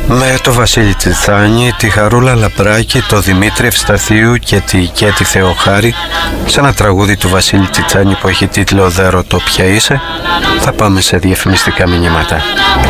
Με το Βασίλη Τσιτσάνη, τη Χαρούλα Λαμπράκη, το Δημήτρη Ευσταθίου και τη Κέτη Θεοχάρη σε ένα τραγούδι του Βασίλη Τσιτσάνη που έχει τίτλο «Δέρωτο ποια είσαι». Θα πάμε σε διαφημιστικά μηνύματα.